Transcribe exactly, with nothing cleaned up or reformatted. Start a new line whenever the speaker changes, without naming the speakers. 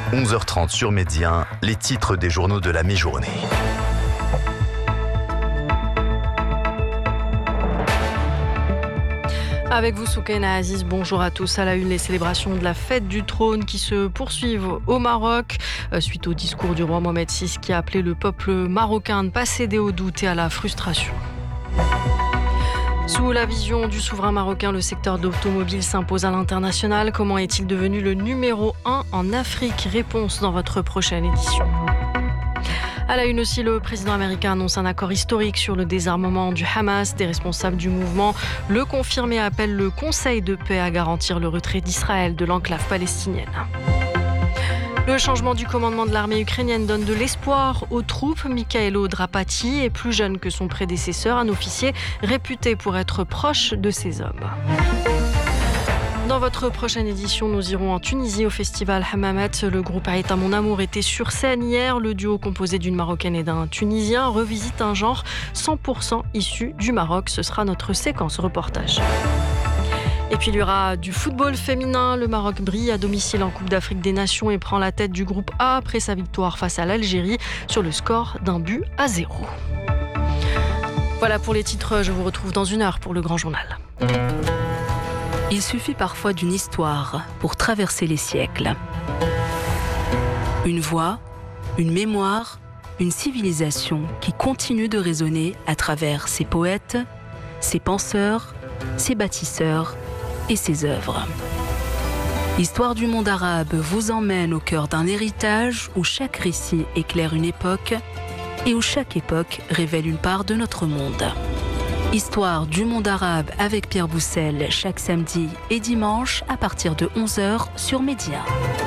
onze heures trente sur Média, les titres des journaux de la mi-journée.
Avec vous, Soukaina Aziz, bonjour à tous. À la une, les célébrations de la fête du trône qui se poursuivent au Maroc, suite au discours du roi Mohamed six qui a appelé le peuple marocain à ne pas céder au doute et à la frustration. Sous la vision du souverain marocain, le secteur d'automobile s'impose à l'international. Comment est-il devenu le numéro un en Afrique? Réponse dans votre prochaine édition. À la une aussi, le président américain annonce un accord historique sur le désarmement du Hamas. Des responsables du mouvement le confirment et appellent le Conseil de paix à garantir le retrait d'Israël de l'enclave palestinienne. Le changement du commandement de l'armée ukrainienne donne de l'espoir aux troupes. Mikhailo Drapati est plus jeune que son prédécesseur, un officier réputé pour être proche de ses hommes. Dans votre prochaine édition, nous irons en Tunisie au festival Hammamet. Le groupe Aïta Mon Amour était sur scène hier. Le duo composé d'une Marocaine et d'un Tunisien revisite un genre cent pour cent issu du Maroc. Ce sera notre séquence reportage. Et puis il y aura du football féminin. Le Maroc brille à domicile en Coupe d'Afrique des Nations et prend la tête du groupe A après sa victoire face à l'Algérie sur le score d'un but à zéro. Voilà pour les titres, je vous retrouve dans une heure pour le Grand Journal.
Il suffit parfois d'une histoire pour traverser les siècles. Une voix, une mémoire, une civilisation qui continue de résonner à travers ses poètes, ses penseurs, ses bâtisseurs et ses œuvres. L'histoire du monde arabe vous emmène au cœur d'un héritage où chaque récit éclaire une époque et où chaque époque révèle une part de notre monde. Histoire du monde arabe avec Pierre Boussel chaque samedi et dimanche à partir de onze heures sur Média.